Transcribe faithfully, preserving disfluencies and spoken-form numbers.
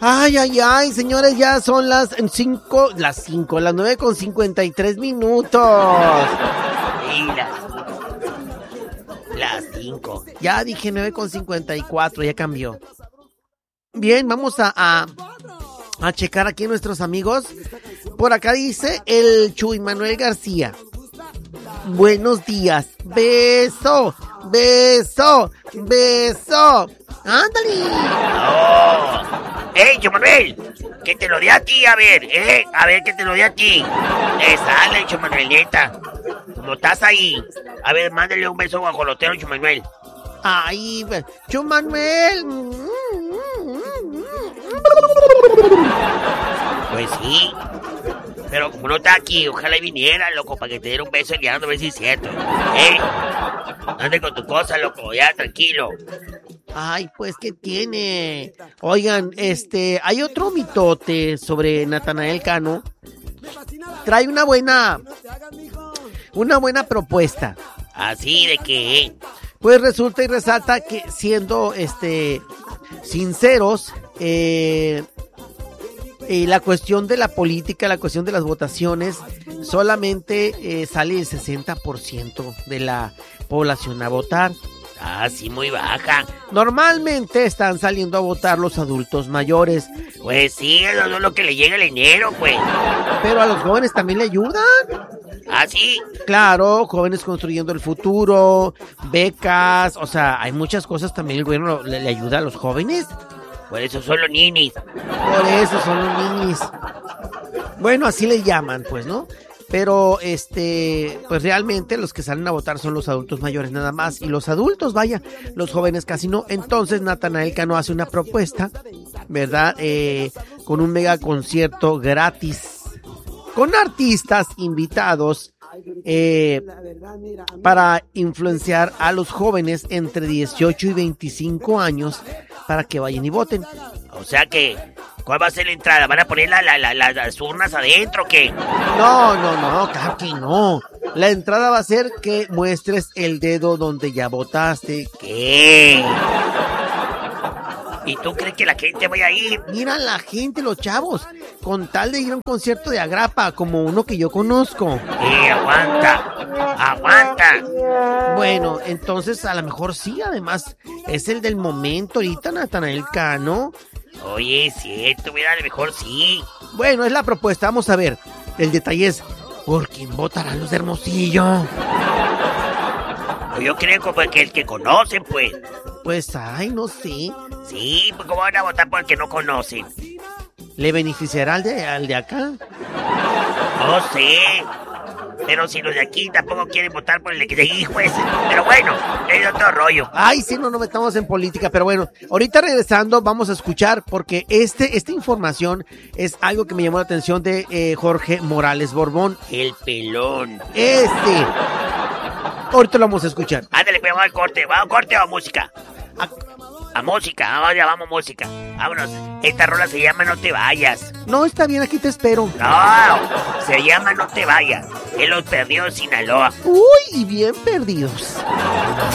Ay, ay, ay, señores, ya son las cinco, las cinco, las nueve con cincuenta y tres minutos. Y las, las cinco. Ya dije nueve con cincuenta y cuatro, ya cambió. Bien, vamos a, a, a checar aquí nuestros amigos. Por acá dice el Chuy Manuel García. Buenos días. Beso, beso, beso. ¡Ándale! ¡Oh! ¡Ey, Chuy Manuel! Que te lo dé a ti, a ver, eh, a ver, que te lo dé a ti. Eh, sale, Chuy Manuelita. Como estás ahí, a ver, mándale un beso guajolotero, Chuy Manuel. Ay, Chuy Manuel. Pues sí. Pero como no está aquí, ojalá viniera, loco, para que te diera un beso y a ver si es cierto. ¿Eh? Ande con tu cosa, loco, ya, tranquilo. Ay, pues, ¿qué tiene? Oigan, este, hay otro mitote sobre Natanael Cano. Trae una buena, una buena propuesta. ¿Así de qué? Pues resulta y resalta que siendo, este, sinceros, eh... Eh, la cuestión de la política, la cuestión de las votaciones, solamente eh, sale el sesenta por ciento de la población a votar. Ah, sí, muy baja. Normalmente están saliendo a votar los adultos mayores. Pues sí, es lo, lo que le llega el dinero, pues. Pero a los jóvenes también le ayudan. ¿Ah, sí? Claro, jóvenes construyendo el futuro, becas, o sea, hay muchas cosas también el gobierno le, le ayuda a los jóvenes. Por eso son los ninis. Por eso son los ninis. Bueno, así le llaman, pues, ¿no? Pero, este, pues realmente los que salen a votar son los adultos mayores nada más. Y los adultos, vaya, los jóvenes casi no. Entonces Natanael Cano hace una propuesta, ¿verdad? Eh, con un mega concierto gratis, con artistas invitados, eh, para influenciar a los jóvenes entre dieciocho y veinticinco años para que vayan y voten. O sea que, ¿cuál va a ser la entrada? ¿Van a poner la, la, la, la, las urnas adentro o qué? No, no, no, claro que no. La entrada va a ser que muestres el dedo donde ya votaste. ¿Qué? ¿Y tú crees que la gente vaya a ir? Mira la gente, los chavos, con tal de ir a un concierto de Agrapa, como uno que yo conozco. ¡Eh, aguanta! ¡Aguanta! Bueno, entonces a lo mejor sí, además, es el del momento ahorita, Natanael Cano. Oye, es cierto, mira, a lo mejor sí. Bueno, es la propuesta, vamos a ver. El detalle es, ¿por quién votarán los de Hermosillo? Yo creo como que el que conocen, pues. Pues, ay, no sé. Sí, pues ¿cómo van a votar por el que no conocen? ¿Le beneficiará al de, al de acá? No sé. Pero si los de aquí tampoco quieren votar por el de ahí, pues. Pero bueno, es otro rollo. Ay, sí, no nos metamos en política, pero bueno, ahorita regresando vamos a escuchar, porque este, esta información es algo que me llamó la atención de eh, Jorge Morales Borbón. El pelón. Este. Ahorita lo vamos a escuchar. Ándale, pues vamos al corte. ¿Vamos al corte o a música? A, a música, vamos, ya vamos música. Vámonos. Esta rola se llama No te vayas. No, está bien, aquí te espero. No, se llama No te vayas. Él los perdió en Sinaloa. Uy, y bien perdidos.